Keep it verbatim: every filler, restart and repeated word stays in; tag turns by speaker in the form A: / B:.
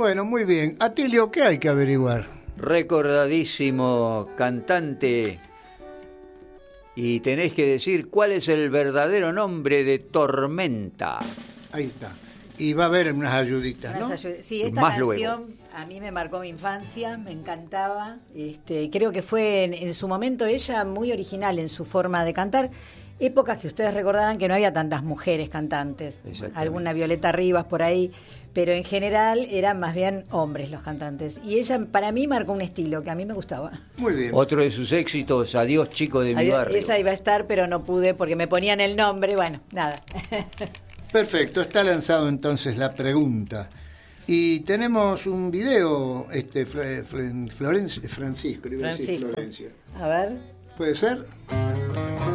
A: Bueno, muy bien. Atilio, ¿qué hay que averiguar?
B: Recordadísimo cantante. Y tenés que decir cuál es el verdadero nombre de Tormenta.
A: Ahí está. Y va a haber unas ayuditas, ¿no?
C: Unas ayud- Sí, esta
B: Más
C: canción
B: luego.
C: a mí me marcó mi infancia, me encantaba. Este, creo que fue en, en su momento ella muy original en su forma de cantar. Épocas que ustedes recordarán que no había tantas mujeres cantantes, alguna Violeta Rivas por ahí, pero en general eran más bien hombres los cantantes. Y ella para mí marcó un estilo que a mí me gustaba.
A: Muy bien.
B: Otro de sus éxitos, Adiós chico de mi
C: Adiós,
B: barrio.
C: esa iba a estar, pero no pude porque me ponían el nombre, bueno, nada.
A: Perfecto, está lanzado entonces la pregunta. Y tenemos un video, este, Fl- Fl- Florencia, Francisco, le iba a decir
C: Francisco.
A: Florencia.
C: A ver.
A: ¿Puede ser?